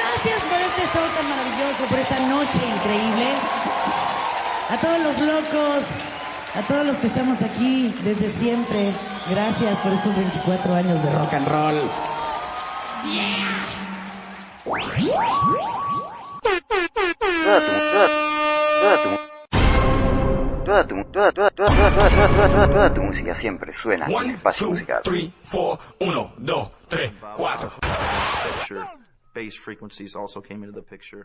Gracias por este show tan maravilloso, por esta noche increíble. A todos los locos, a todos los que estamos aquí desde siempre, gracias por estos 24 años de rock and roll. Toda tu música siempre suena en un espacio musical. 3, 4, 1, 2, 3, 4. Bass frequencies also came into the picture.